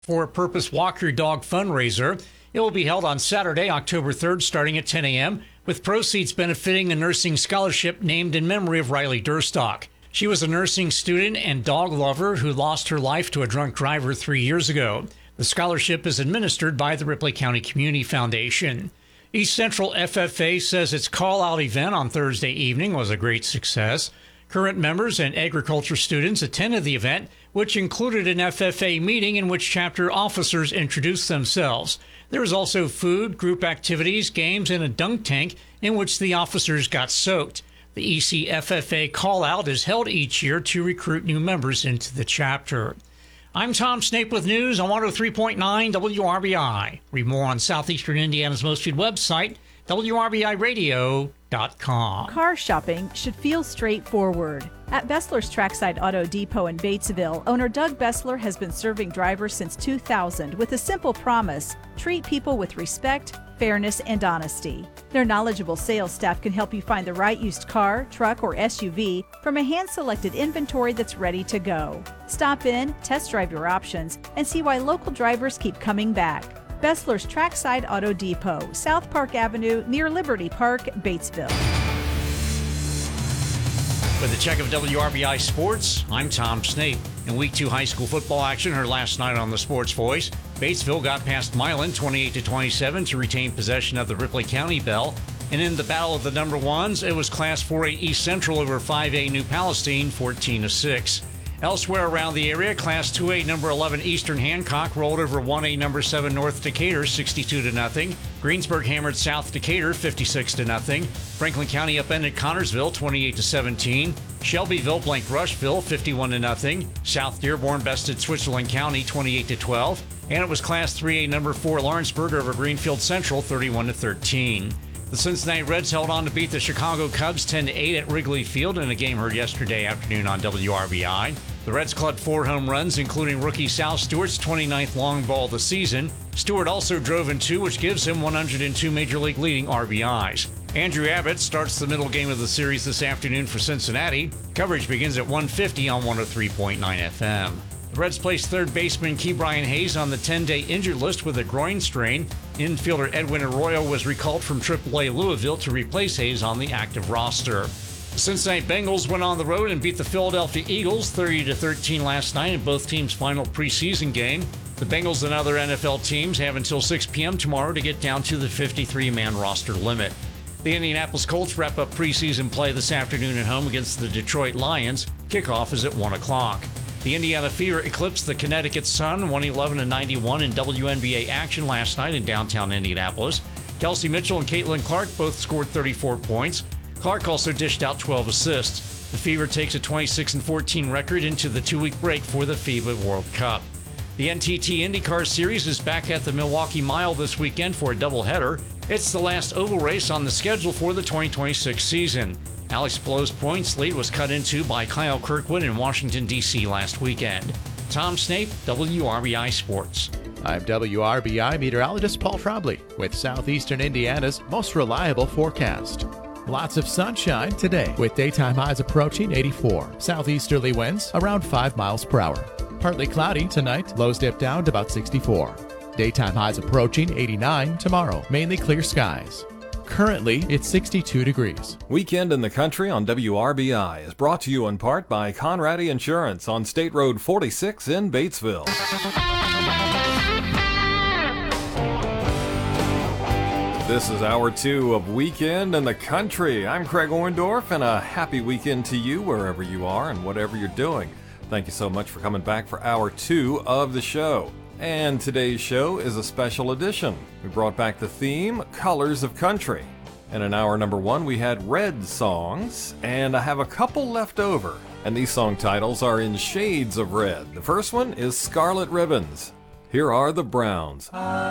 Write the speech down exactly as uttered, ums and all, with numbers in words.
For Purpose Walk Your Dog fundraiser. It will be held on Saturday, October third, starting at ten a.m., with proceeds benefiting a nursing scholarship named in memory of Riley Durstock. She was a nursing student and dog lover who lost her life to a drunk driver three years ago. The scholarship is administered by the Ripley County Community Foundation. East Central F F A says its call-out event on Thursday evening was a great success. Current members and agriculture students attended the event, which included an F F A meeting in which chapter officers introduced themselves. There was also food, group activities, games, and a dunk tank in which the officers got soaked. The E C F F A call-out is held each year to recruit new members into the chapter. I'm Tom Snape with news on one oh three point nine W R B I. Read more on Southeastern Indiana's most viewed website, W R B I radio dot com. Car shopping should feel straightforward. At Bessler's Trackside Auto Depot in Batesville, owner Doug Bessler has been serving drivers since two thousand with a simple promise: treat people with respect, fairness, and honesty. Their knowledgeable sales staff can help you find the right used car, truck, or S U V from a hand-selected inventory that's ready to go. Stop in, test drive your options, and see why local drivers keep coming back. Bessler's Trackside Auto Depot, South Park Avenue, near Liberty Park, Batesville. With a check of W R B I Sports, I'm Tom Snape. In Week two high school football action heard last night on the Sports Voice, Batesville got past Milan twenty-eight to twenty-seven to retain possession of the Ripley County Bell. And in the battle of the number ones, it was Class four A East Central over five A New Palestine, fourteen to six. Elsewhere around the area, Class two A number eleven Eastern Hancock rolled over one A number seven North Decatur sixty-two to nothing. Greensburg hammered South Decatur fifty-six to nothing. Franklin County upended Connorsville twenty-eight to seventeen. Shelbyville blanked Rushville fifty-one to nothing. South Dearborn bested Switzerland County twenty-eight to twelve. And it was Class three A number four Lawrenceburg over Greenfield Central thirty-one to thirteen. The Cincinnati Reds held on to beat the Chicago Cubs ten to eight at Wrigley Field in a game heard yesterday afternoon on W R B I. The Reds clubbed four home runs, including rookie Sal Stewart's twenty-ninth long ball of the season. Stewart also drove in two, which gives him one hundred two Major League leading R B Is. Andrew Abbott starts the middle game of the series this afternoon for Cincinnati. Coverage begins at one fifty on one oh three point nine F M. The Reds placed third baseman Key Brian Hayes on the ten-day injured list with a groin strain. Infielder Edwin Arroyo was recalled from triple A Louisville to replace Hayes on the active roster. The Cincinnati Bengals went on the road and beat the Philadelphia Eagles thirty to thirteen last night in both teams' final preseason game. The Bengals and other N F L teams have until six p.m. tomorrow to get down to the fifty-three man roster limit. The Indianapolis Colts wrap up preseason play this afternoon at home against the Detroit Lions. Kickoff is at one o'clock. The Indiana Fever eclipsed the Connecticut Sun one eleven to ninety-one in W N B A action last night in downtown Indianapolis. Kelsey Mitchell and Caitlin Clark both scored thirty-four points. Clark also dished out twelve assists. The Fever takes a twenty-six and fourteen record into the two-week break for the FIBA World Cup. The N T T IndyCar Series is back at the Milwaukee Mile this weekend for a doubleheader. It's the last oval race on the schedule for the twenty twenty-six season. Alex Palou's points lead was cut into by Kyle Kirkwood in Washington, D C last weekend. Tom Snape, W R B I Sports. I'm W R B I meteorologist Paul Trombley with Southeastern Indiana's most reliable forecast. Lots of sunshine today with daytime highs approaching eighty-four. Southeasterly winds around five miles per hour. Partly cloudy tonight, lows dip down to about sixty-four. Daytime highs approaching eighty-nine tomorrow, mainly clear skies. Currently, it's sixty-two degrees. Weekend in the Country on W R B I is brought to you in part by Conradi Insurance on State Road forty-six in Batesville. This is hour two of Weekend in the Country. I'm Craig Orndorff, and a happy weekend to you wherever you are and whatever you're doing. Thank you so much for coming back for hour two of the show. And today's show is a special edition. We brought back the theme, Colors of Country. And in hour number one, we had red songs, and I have a couple left over. And these song titles are in shades of red. The first one is Scarlet Ribbons. Here are the Browns.